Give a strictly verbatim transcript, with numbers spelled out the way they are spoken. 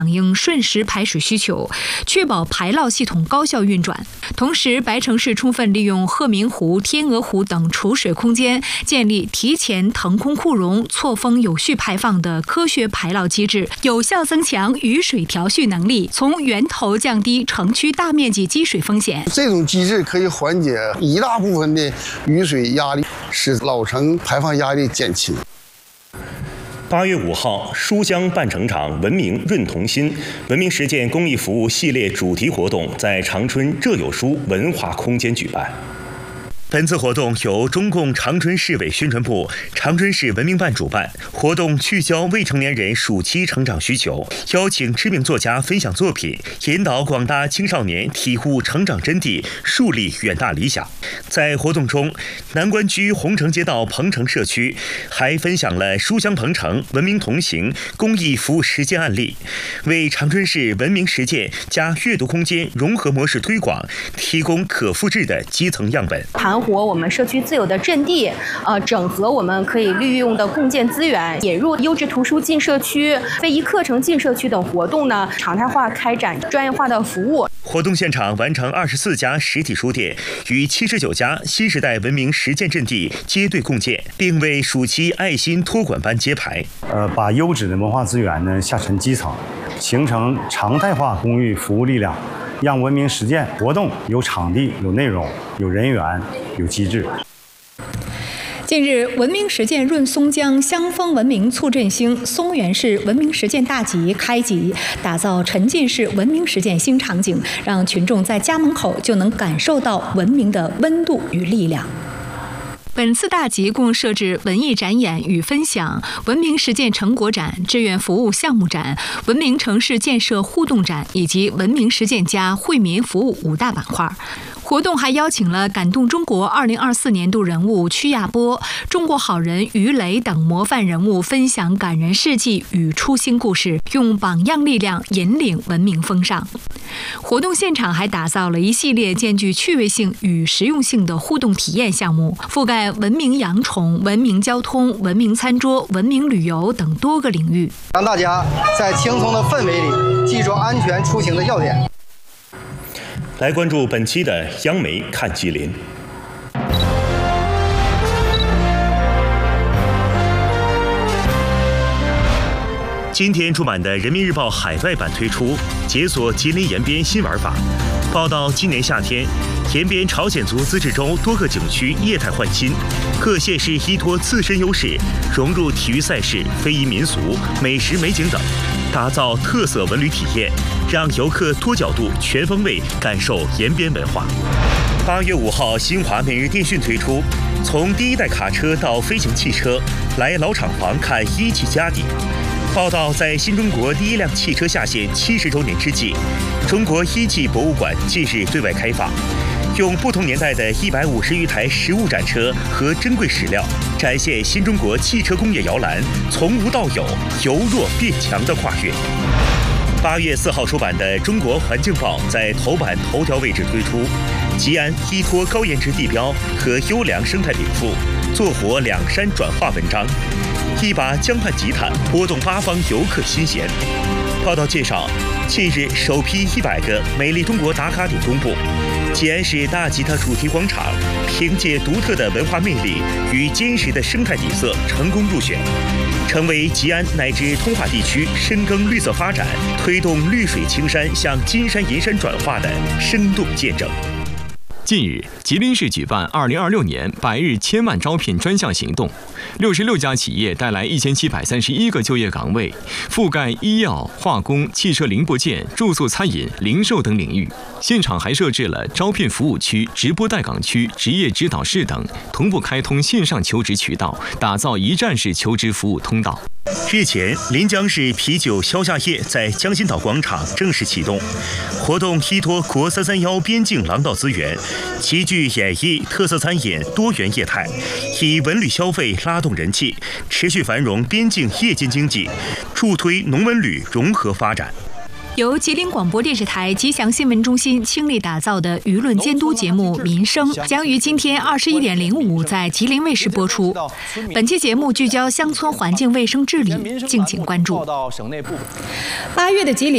应瞬时排水需求，确保排涝系统高效运转。同时，白城市充分利用鹤鸣湖、天鹅湖等储水空间，建立提前腾空库容、错峰有序排放的科学排涝机制，有效增强雨水调蓄能力，从源头降低城区大面积积水风险。 这种机制可以缓解一大部分的雨水压力，使老城排放压力减轻。 八月五号，书香半成长，文明润同心，文明实践公益服务系列主题活动在长春热有书文化空间举办。本次活动由中共长春市委宣传部、长春市文明办主办，活动聚焦未成年人暑期成长需求，邀请知名作家分享作品，引导广大青少年体悟成长真谛，树立远大理想。在活动中，南关区红城街道鹏城社区还分享了书香鹏城、文明同行公益服务实践案例，为长春市文明实践加阅读空间融合模式推广提供可复制的基层样本。 盘活我们社区自有的阵地，呃，整合我们可以利用的共建资源，引入优质图书进社区、非遗课程进社区等活动呢，常态化开展专业化的服务。 活动现场完成二十四家实体书店与七十九家新时代文明实践阵地接对共建，并为暑期爱心托管班揭牌。 呃，把优质的文化资源呢下沉基层，形成常态化公益服务力量。让文明实践活动有场地、有内容、有人员、有机制。 近日，文明实践润松江香风文明促振兴松原市文明实践大集开集，打造沉浸式文明实践新场景，让群众在家门口就能感受到文明的温度与力量。本次大集共设置文艺展演与分享、文明实践成果展、志愿服务项目展、文明城市建设互动展以及文明实践家惠民服务五大板块。活动还邀请了感动中国二零二四年度人物曲亚波、中国好人于磊等模范人物分享感人事迹与初心故事，用榜样力量引领文明风尚。活动现场还打造了一系列兼具趣味性与实用性的互动体验项目，覆盖文明养宠、文明交通、文明餐桌、文明旅游等多个领域， 让大家在轻松的氛围里记住安全出行的要点。 来关注本期的央媒看吉林。今天出版的《人民日报》海外版推出解锁吉林延边新玩法，报道今年夏天延边朝鲜族自治州多个景区业态换新，各县市依托自身优势融入体育赛事、非遗民俗、美食美景等，打造特色文旅体验，让游客多角度、全方位感受延边文化。八月五号，新华每日电讯推出，从第一代卡车到飞行汽车，来老厂房看一汽家底。报道在新中国第一辆汽车下线七十周年之际，中国一汽博物馆近日对外开放，用不同年代的一百五十余台实物展车和珍贵史料，展现新中国汽车工业摇篮从无到有、由弱变强的跨越。八月四号出版的《中国环境报》在头版头条位置推出，吉安依托高颜值地标和优良生态禀赋，做活两山转化文章，一把江畔吉他拨动八方游客心弦。报道介绍，近日首批一百个美丽中国打卡点公布，吉安市大吉他主题广场凭借独特的文化魅力与坚实的生态底色成功入选，成为吉安乃至通化地区深耕绿色发展、推动绿水青山向金山银山转化的生动见证。 近日，吉林市举办二零二六年百日千万招聘专项行动，六十六家企业带来一千七百三十一个就业岗位，覆盖医药、化工、汽车零部件、住宿餐饮、零售等领域。现场还设置了招聘服务区、直播待岗区、职业指导室等，同步开通线上求职渠道，打造一站式求职服务通道。 日前，临江市啤酒消夏夜在江心岛广场正式启动，活动依托国三三幺边境廊道资源，极具演绎特色餐饮多元业态，以文旅消费拉动人气，持续繁荣边境夜间经济，助推农文旅融合发展。 由吉林广播电视台吉祥新闻中心倾力打造的舆论监督节目《民生》将于今天二十一点零五在吉林卫视播出。本期节目聚焦乡村环境卫生治理，敬请关注。八月的吉林。